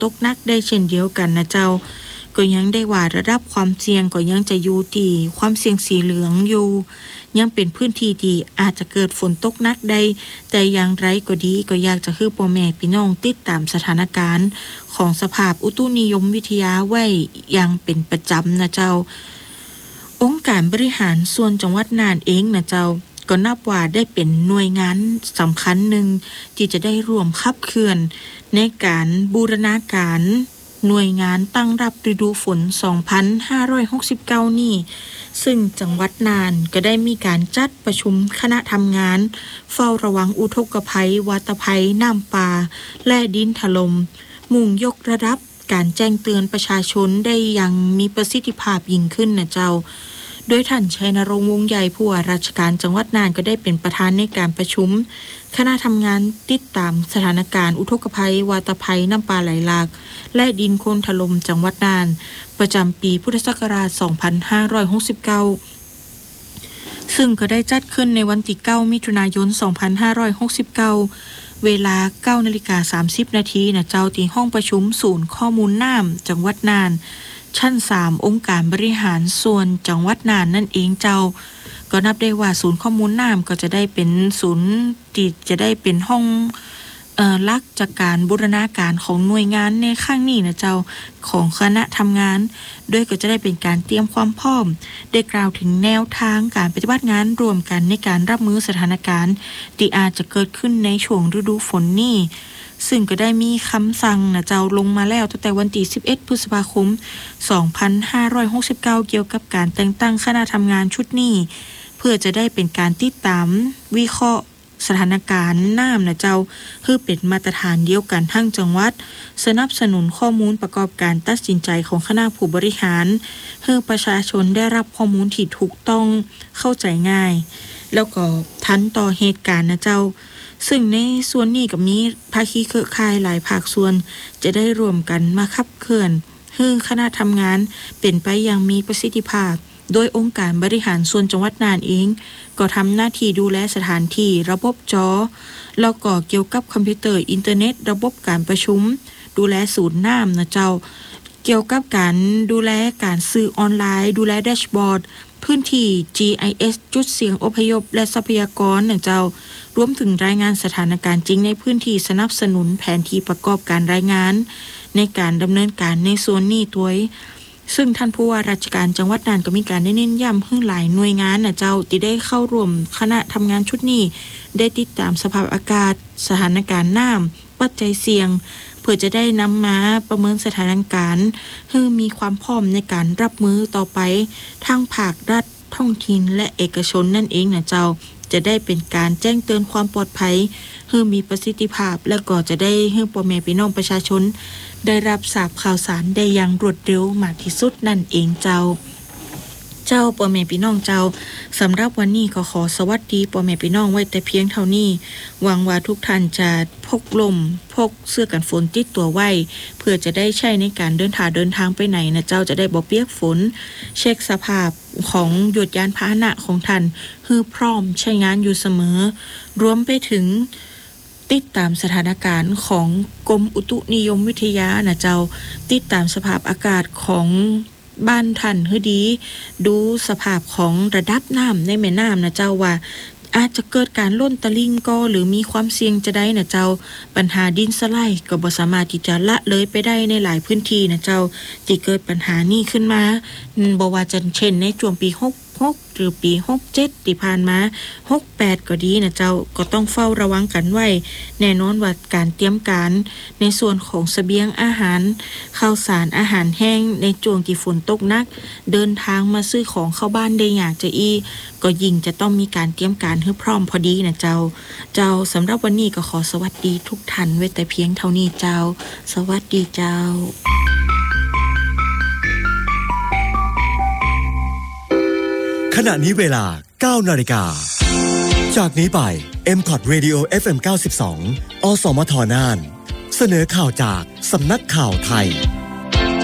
ตกหนักได้เช่นเดียวกันนะเจ้าก็ยังได้ว่าระดับความเสี่ยงก็ยังจะอยู่ที่ความเสี่ยงสีเหลืองอยู่ยังเป็นพื้นที่ที่อาจจะเกิดฝนตกหนักได้แต่อย่างไรก็ดีก็อยากจะให้พ่อแม่พี่น้องติดตามสถานการณ์ของสภาพอุตุนิยมวิทยาไว้อย่างเป็นประจำนะเจ้าองค์การบริหารส่วนจังหวัดน่านเองนะเจ้าก็นับว่าได้เป็นหน่วยงานสำคัญหนึ่งที่จะได้ร่วมขับเคลื่อนในการบูรณาการหน่วยงานตั้งรับฤดูฝน 2569 นี่ซึ่งจังหวัดน่านก็ได้มีการจัดประชุมคณะทำงานเฝ้าระวังอุทกภัยวาตภัยน้ำป่าและดินถล่มมุ่งยกระดับการแจ้งเตือนประชาชนได้อย่างมีประสิทธิภาพยิ่งขึ้นนะเจ้าโดยท่านชัยนรงค์วงศ์ใหญ่ผู้ว่าราชการจังหวัดน่านก็ได้เป็นประธานในการประชุมคณะทำงานติดตามสถานการณ์อุทกภัยวาตภัยน้ำป่าไหลหลากและดินโคลนถล่มจังหวัดน่านประจำปีพุทธศักราช 2569 ซึ่งก็ได้จัดขึ้นในวันที่ 9 มิถุนายน 2569 เวลา 9:30 น.นะเจ้าที่ห้องประชุมศูนย์ข้อมูลน้ำจังหวัดน่านชั้น 3 องค์การบริหารส่วนจังหวัดน่านนั่นเองเจ้าก็นับได้ว่าศูนย์ข้อมูลน้ำก็จะได้เป็นศูนย์ที่จะได้เป็นห้องลักจากการบูรณาการของหน่วยงานในข้างนี้นะเจ้าของคณะทำงานโดยก็จะได้เป็นการเตรียมความพร้อมได้กล่าวถึงแนวทางการปฏิบัติงานรวมกันในการรับมือสถานการณ์ที่อาจจะเกิดขึ้นในช่วงฤดูฝนนี้ซึ่งก็ได้มีคำสั่งนะเจ้าลงมาแล้วตั้งแต่วันที่ 11 พฤษภาคม 2569 เกี่ยวกับการแต่งตั้งคณะทำงานชุดนี้เพื่อจะได้เป็นการติดตามวิเคราะห์สถานการณ์น้ำนะเจ้าเพื่อเป็นมาตรฐานเดียวกันทั้งจังหวัดสนับสนุนข้อมูลประกอบการตัดสินใจของคณะผู้บริหารเพื่อประชาชนได้รับข้อมูลที่ถูกต้องเข้าใจง่ายแล้วก็ทันต่อเหตุการณ์นะเจ้าซึ่งในส่วนนี้ก็มีภาคีเครือข่ายหลายภาคส่วนจะได้รวมกันมาขับเคลื่อนให้คณะทำงานเป็นไปอย่างมีประสิทธิภาพโดยองค์การบริหารส่วนจังหวัดน่านเองก็ทำหน้าที่ดูแลสถานที่ระบบจอแล้วก็เกี่ยวกับคอมพิวเตอร์อินเทอร์เน็ตระบบการประชุมดูแลศูนย์น้ำนะเจ้าเกี่ยวกับการดูแลการสื่อออนไลน์ดูแลแดชบอร์ดพื้นที่ GIS จุดเสี่ยงอพยพและทรัพยากรนะเจ้ารวมถึงรายงานสถานการณ์จริงในพื้นที่สนับสนุนแผนที่ประกอบการรายงานในการดำเนินการในส่วนนี้ด้วยซึ่งท่านผู้ว่าราชการจังหวัดน่านก็มีการได้เน้นย้ำให้หลายหน่วยงานนะเจ้าที่ได้เข้าร่วมคณะทำงานชุดนี้ได้ติดตามสภาพอากาศสถานการณ์น้ำปัจจัยเสี่ยงเพื่อจะได้นำมาประเมินสถานการณ์ให้มีความพร้อมในการรับมือต่อไปทางภาครัฐท้องถิ่นและเอกชนนั่นเองนะเจ้าจะได้เป็นการแจ้งเตือนความปลอดภัยให้มีประสิทธิภาพและก็จะได้ให้พ่อแม่พี่น้องประชาชนได้รับทราบข่าวสารได้อย่างรวดเร็วมากที่สุดนั่นเองเจ้าพ่อแม่พี่น้องเจ้าสำหรับวันนี้ก็ขอสวัสดีพ่อแม่พี่น้องไว้แต่เพียงเท่านี้หวังว่าทุกท่านจะพกร่มพกเสื้อกันฝนติดตัวไว้เพื่อจะได้ใช้ในการเดินทางไปไหนนะเจ้าจะได้บ่เปียกฝนเช็คสภาพของยานยานพาหนะของท่านให้พร้อมใช้งานอยู่เสมอรวมไปถึงติดตามสถานการณ์ของกรมอุตุนิยมวิทยานะเจ้าติดตามสภาพอากาศของบ้านท่านให้ดีดูสภาพของระดับน้ำในแม่น้ำนะเจ้าว่าอาจจะเกิดการล้นตลิ่งก็หรือมีความเสี่ยงจะได้นะเจ้าปัญหาดินสไลด์ก็บ่สามารถที่จะละเลยไปได้ในหลายพื้นที่นะเจ้าที่เกิดปัญหานี้ขึ้นมาบ่ว่าจะเช่นในช่วงปี66หรือปี67ที่ผ่านมา68ก็ดีนะเจ้าก็ต้องเฝ้าระวังกันไว้แน่นอนว่าการเตรียมการในส่วนของเสบียงอาหารข้าวสารอาหารแห้งในช่วงที่ฝนตกหนักเดินทางมาซื้อของเข้าบ้านได้ยากจะก็ยิ่งจะต้องมีการเตรียมการให้พร้อมพอดีนะเจ้าสำหรับวันนี้ก็ขอสวัสดีทุกท่านไว้แต่เพียงเท่านี้เจ้าสวัสดีเจ้าขณะนี้เวลา 9 นาฬิกาจากนี้ไป MCOT Radio FM 92 อสมทน่านเสนอข่าวจากสำนักข่าวไทย